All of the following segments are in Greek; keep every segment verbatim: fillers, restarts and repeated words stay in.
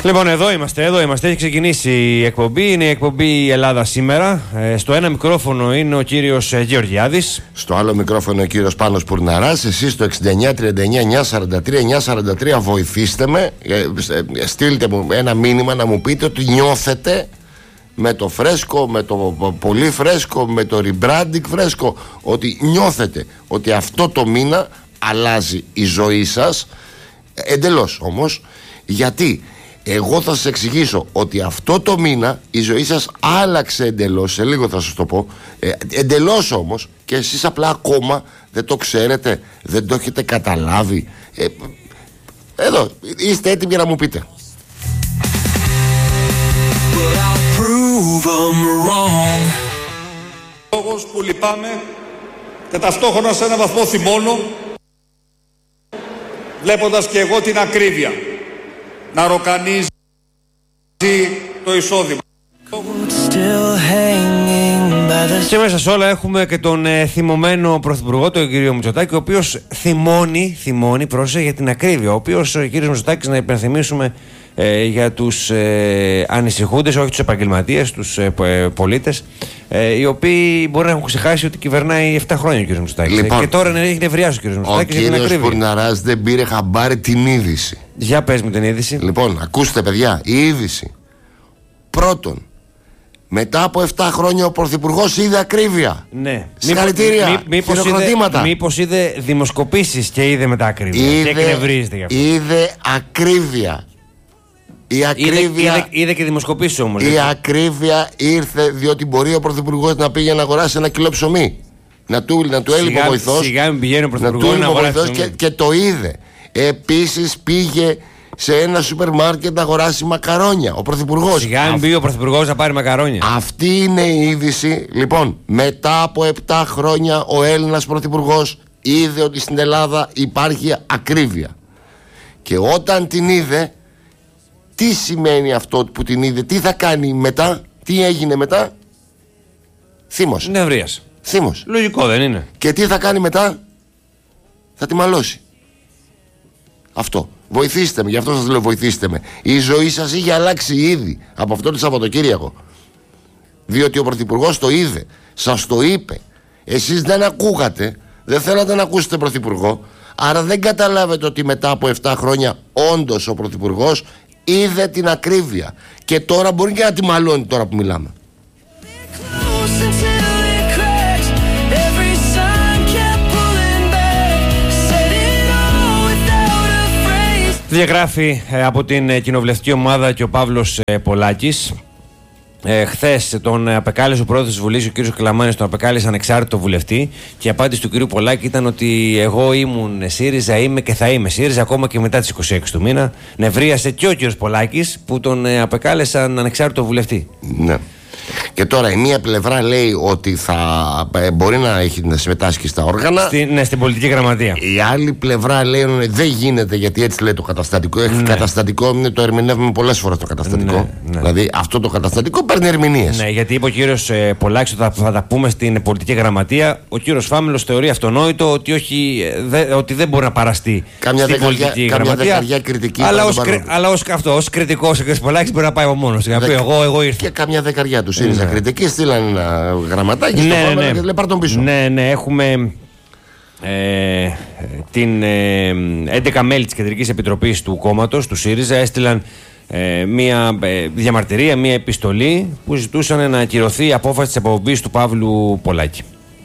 Λοιπόν, εδώ είμαστε, εδώ είμαστε. Έχει ξεκινήσει η εκπομπή. Είναι η εκπομπή η Ελλάδα σήμερα. Ε, στο ένα μικρόφωνο είναι ο κύριος Γεωργιάδης. Στο άλλο μικρόφωνο ο κύριος Πάνος Πουρναράς. Εσείς στο εξήντα εννιά τριάντα εννιά εννιακόσια σαράντα τρία εννιακόσια σαράντα τρία βοηθήστε με. Ε, ε, στείλτε μου ένα μήνυμα να μου πείτε ότι νιώθετε με το φρέσκο, με το πολύ φρέσκο, με το rebranding φρέσκο, ότι νιώθετε ότι αυτό το μήνα αλλάζει η ζωή σας. Εντελώς όμως. Γιατί εγώ θα σας εξηγήσω ότι αυτό το μήνα η ζωή σας άλλαξε εντελώς. Σε λίγο θα σας το πω. ε, Εντελώς όμως. Και εσείς απλά ακόμα δεν το ξέρετε, δεν το έχετε καταλάβει. ε, Εδώ είστε έτοιμοι να μου πείτε. Λόγος που λυπάμαι και ταυτόχρονα σε ένα βαθμό θυμώνω, βλέποντας και εγώ την ακρίβεια να ροκανίζει το εισόδημα. Και μέσα σε όλα έχουμε και τον ε, θυμωμένο πρωθυπουργό, τον κύριο Μητσοτάκη, ο οποίος θυμώνει, θυμώνει, πρόσεχε, για την ακρίβεια. Ο οποίος ο κύριος Μητσοτάκης, να υπενθυμίσουμε ε, για τους ε, ανησυχούντες, όχι τους επαγγελματίες, τους ε, πολίτες, ε, οι οποίοι μπορεί να έχουν ξεχάσει ότι κυβερνάει επτά χρόνια ο κύριος Μητσοτάκης. Λοιπόν, και τώρα έχει νευριάσει ο κύριος Μητσοτάκης για την ακρίβεια. Ο κύριος Πουρναράς δεν πήρε χαμπάρι την είδηση. Για πες μου την είδηση. Λοιπόν, ακούστε παιδιά, η είδηση. Πρώτον, μετά από επτά χρόνια ο πρωθυπουργός είδε ακρίβεια. Ναι. Συγχαρητήρια. Μήπως, μήπως, χειροκροτήματα. είδε, μήπως είδε δημοσκοπήσεις και είδε μετά ακρίβεια. Είδε, και εκνευρίζεται γι' αυτό. Είδε ακρίβεια. Η ακρίβεια. Είδε, είδε, είδε και δημοσκοπήσεις όμως. Η δηλαδή. ακρίβεια ήρθε διότι μπορεί ο πρωθυπουργός να πήγε να αγοράσει ένα κιλό ψωμί. Να του, να του έλειπε ο βοηθός. Σιγά μην πηγαίνει ο πρωθυπουργός να του να αγοράσει βοηθός και, και το είδε. Επίσης πήγε σε ένα σούπερ μάρκετ να αγοράσει μακαρόνια. Ο πρωθυπουργός. Σιγά μην πήγε ο πρωθυπουργός να πάρει μακαρόνια. Αυτή είναι η είδηση. Λοιπόν, μετά από επτά χρόνια ο Έλληνας πρωθυπουργός είδε ότι στην Ελλάδα υπάρχει ακρίβεια. Και όταν την είδε, τι σημαίνει αυτό που την είδε, τι θα κάνει μετά, τι έγινε μετά? Θύμος. Νευρίασε. Θύμος. Λογικό δεν είναι? Και τι θα κάνει μετά? Θα τη μαλώσει. Αυτό. Βοηθήστε με, γι' αυτό σας λέω βοηθήστε με. Η ζωή σας είχε αλλάξει ήδη από αυτό το Σαββατοκύριακο. Διότι ο πρωθυπουργός το είδε, σας το είπε. Εσείς δεν ακούγατε, δεν θέλατε να ακούσετε πρωθυπουργό. Άρα δεν καταλάβετε ότι μετά από επτά χρόνια όντως ο πρωθυπουργός είδε την ακρίβεια. Και τώρα μπορεί και να τη μαλώνει τώρα που μιλάμε. Διαγράφει ε, από την ε, κοινοβουλευτική ομάδα και ο Παύλος ε, Πολάκης. Ε, χθες τον ε, απεκάλεσε ο πρόεδρος της Βουλής, ο κ. Καλαμάνης, τον απεκάλεσε ανεξάρτητο βουλευτή. Και η απάντηση του κ. Πολάκη ήταν ότι εγώ ήμουν ΣΥΡΙΖΑ, είμαι και θα είμαι ΣΥΡΙΖΑ ακόμα και μετά τις είκοσι έξι του μήνα. Νευρίασε και ο κ. Πολάκης που τον ε, απεκάλεσαν ανεξάρτητο βουλευτή. Ναι. Και τώρα η μία πλευρά λέει ότι θα ε, μπορεί να έχει να συμμετάσχει στα όργανα. Στη, ναι, στην πολιτική γραμματεία. Η άλλη πλευρά λέει ότι δεν γίνεται, γιατί έτσι λέει το καταστατικό. Έχει ναι. καταστατικό, το ερμηνεύουμε πολλές φορές το καταστατικό. Ναι, ναι. Δηλαδή αυτό το καταστατικό παίρνει ερμηνείες. Ναι, γιατί είπε ο κύριος ε, Πολάκης ότι θα, θα τα πούμε στην πολιτική γραμματεία. Ο κύριος Φάμελος θεωρεί αυτονόητο ότι, όχι, δε, ότι δεν μπορεί να παραστεί κάμια στην δεκαριά, πολιτική κάμια γραμματεία. Δεκαριά κριτική. Αλλά ως, κρι, αλλά ως, αυτό, ως κριτικός ο κύριος Πολάκης μπορεί να πάει από μόνος. Για να πει εγώ, εγώ ήρθα. Και κάμια δεκαριά του ΣΥΡΙΖΑ ναι. κριτική στείλαν ένα γραμματάκι ναι, στο ναι, ναι. και λέει πάρ' τον πίσω. Ναι, ναι, έχουμε ε, την ε, έντεκα μέλη της Κεντρικής Επιτροπής του κόμματος, του ΣΥΡΙΖΑ, έστειλαν ε, μία ε, διαμαρτυρία, μία επιστολή που ζητούσαν να ακυρωθεί η απόφαση της αποπομπής του Παύλου Πολάκη.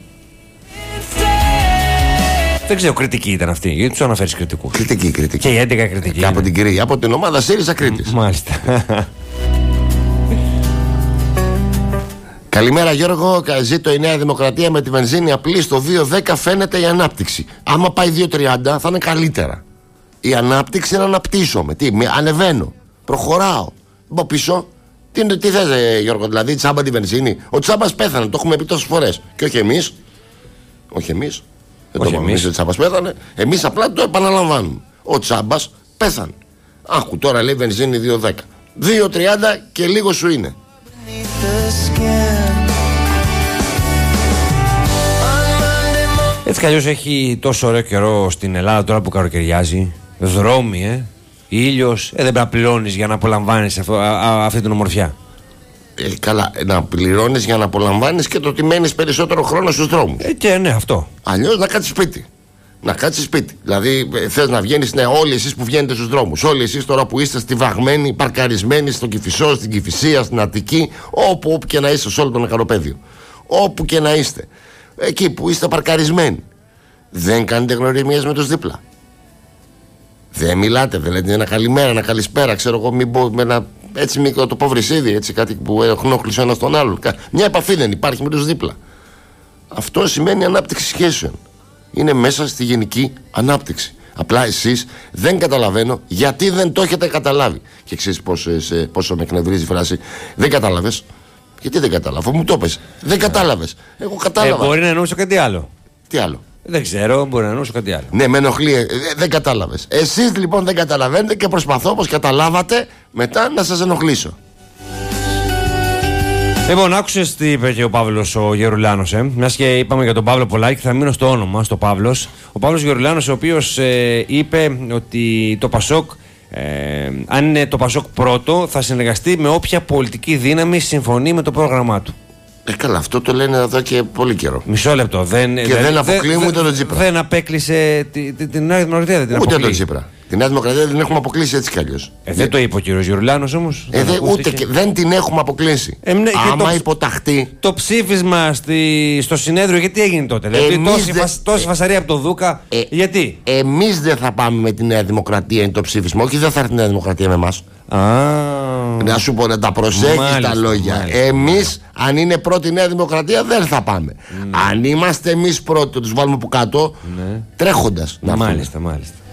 Δεν ξέρω, κριτική ήταν αυτή, γιατί τους αναφέρεις κριτικού. Κριτική, κριτική. Και η έντεκα κριτική. Και από την, κυρία, από την ομάδα ΣΥΡΙΖΑ Κρήτης. Μάλιστα. Καλημέρα Γιώργο, ζήτω η Νέα Δημοκρατία με τη βενζίνη απλή στο δύο δέκα φαίνεται η ανάπτυξη. Άμα πάει δύο τριάντα θα είναι καλύτερα. Η ανάπτυξη είναι να αναπτύσσομαι. Τι, ανεβαίνω, προχωράω. Μπω πίσω. Τι, τι θες ε, Γιώργο, δηλαδή τσάμπα τη βενζίνη? Ο Τσάμπας πέθανε, το έχουμε πει τόσες φορές. Και όχι εμείς. Όχι εμείς. Δεν όχι το είπαμε εμείς. Ο Τσάμπας πέθανε. Εμείς απλά το επαναλαμβάνουμε. Ο Τσάμπας πέθανε. Άκου τώρα λέει βενζίνη δύο δέκα. δύο τριάντα και λίγο σου είναι. Έτσι κι αλλιώς έχει τόσο ωραίο καιρό στην Ελλάδα τώρα που καλοκαιριάζει. Δρόμοι, ε. ήλιος, ε, δεν πρέπει να πληρώνεις για να απολαμβάνεις αυτή την ομορφιά. Ε, καλά, να πληρώνεις για να απολαμβάνεις και το ότι μένεις περισσότερο χρόνο στους δρόμους. Ε, και ναι, αυτό. Αλλιώς να κάτσεις σπίτι. Να κάτσεις σπίτι. Δηλαδή, θες να βγαίνεις, ναι, όλοι εσείς που βγαίνετε στους δρόμους. Όλοι εσείς τώρα που είστε στιβαγμένοι, παρκαρισμένοι στο Κηφισό, στην Κηφισία, στην Αττική, όπου, όπου και να είστε, σε όλο το νεκαροπαίδιο. Όπου και να είστε. Εκεί που είστε παρκαρισμένοι. Δεν κάνετε γνωριμίες με τους δίπλα. Δεν μιλάτε, δεν λέτε ένα καλημέρα, ένα καλησπέρα, ξέρω εγώ, μην πω με ένα έτσι μικρό το πω βρυσίδι, έτσι κάτι που ενόχλησε ένα τον άλλον. Μια επαφή δεν υπάρχει με τους δίπλα. Αυτό σημαίνει ανάπτυξη σχέσεων. Είναι μέσα στη γενική ανάπτυξη. Απλά εσείς δεν καταλαβαίνω γιατί δεν το έχετε καταλάβει. Και ξέρεις πόσο, πόσο με εκνευρίζει η φράση. Δεν κατάλαβες. Γιατί δεν κατάλαβα, μου το πες. Δεν κατάλαβες. Εγώ κατάλαβα. Ε, μπορεί να εννοούσε κάτι άλλο. Τι άλλο? Δεν ξέρω, μπορεί να εννοούσε κάτι άλλο. Ναι, με ενοχλεί. Ε, δεν κατάλαβες. Εσείς λοιπόν δεν καταλαβαίνετε και προσπαθώ όπως καταλάβατε μετά να σας ενοχλήσω. Λοιπόν, άκουσες τι είπε και ο Παύλος ο Γερουλάνος, ε. Μιας και είπαμε για τον Παύλο Πολάκη, θα μείνω στο όνομα, στο Παύλος. Ο Παύλος Γερουλάνος, ο οποίος ε, είπε ότι το Πασόκ, ε, αν είναι το Πασόκ πρώτο, θα συνεργαστεί με όποια πολιτική δύναμη συμφωνεί με το πρόγραμμά του. Ε, καλά, αυτό το λένε εδώ και πολύ καιρό. Μισό λεπτό. Δεν, και δεν, δεν αποκλείουμε δε, ούτε τον Τσίπρα. Δεν απέκλεισε την τη, τη Νέα Δημοκρατία. Δεν την ούτε αποκλεί. τον Τσίπρα. Τη Νέα Δημοκρατία δεν έχουμε αποκλείσει έτσι κι αλλιώς. Ε, δεν το είπε ο κύριος Γερουλάνος όμως. Ε, δε, ούτε και, δεν την έχουμε αποκλείσει. Ε, ναι, άμα το, υποταχτεί. Το ψήφισμα στη, στο συνέδριο, γιατί έγινε τότε? Δηλαδή τόση, δε, φασ, τόση ε, φασαρία από τον Δούκα. Ε, γιατί? Εμείς δεν θα πάμε με τη Νέα Δημοκρατία, είναι το ψήφισμα. Όχι, δεν θα έρθει η Νέα Δημοκρατία με εμάς. Α, να σου πω να τα προσέχεις τα λόγια. Εμείς, αν είναι πρώτη Νέα Δημοκρατία, δεν θα πάμε. Mm. Αν είμαστε εμείς πρώτοι, τους βάλουμε από κάτω, ναι. τρέχοντας. Μάλιστα, μάλιστα.